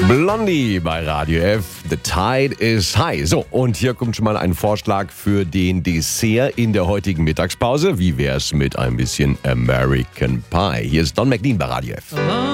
Blondie bei Radio F. The Tide is High. So, und hier kommt schon mal ein Vorschlag für den Dessert in der heutigen Mittagspause. Wie wär's mit ein bisschen American Pie? Hier ist Don McLean bei Radio F.